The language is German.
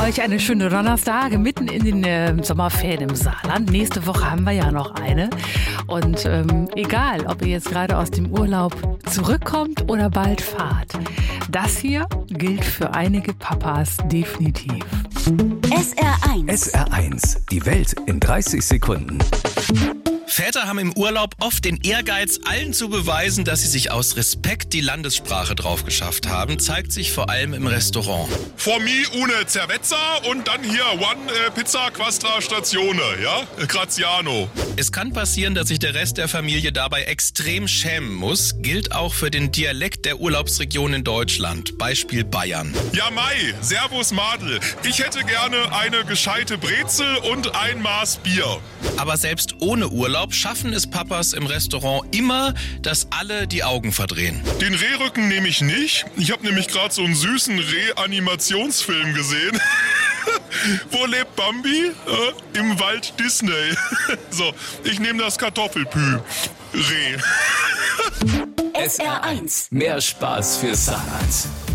Euch eine schöne Donnerstag mitten in den Sommerferien im Saarland. Nächste Woche haben wir ja noch eine. Und egal, ob ihr jetzt gerade aus dem Urlaub zurückkommt oder bald fahrt, das hier gilt für einige Papas definitiv. SR1. SR1, die Welt in 30 Sekunden. Väter haben im Urlaub oft den Ehrgeiz, allen zu beweisen, dass sie sich aus Respekt die Landessprache drauf geschafft haben, zeigt sich vor allem im Restaurant. For me une cerveza und dann hier one pizza quattro stazione, ja? Graziano. Es kann passieren, dass sich der Rest der Familie dabei extrem schämen muss, gilt auch für den Dialekt der Urlaubsregion in Deutschland, Beispiel Bayern. Ja Mai, servus Madel, ich hätte gerne eine gescheite Brezel und ein Maß Bier. Aber selbst ohne Urlaub schaffen es Papas im Restaurant immer, dass alle die Augen verdrehen. Den Rehrücken nehme ich nicht. Ich habe nämlich gerade so einen süßen Reh-Animationsfilm gesehen. Wo lebt Bambi? Im Wald Disney. So, ich nehme das Kartoffelpü. Reh. SR1. Mehr Spaß für Saarland.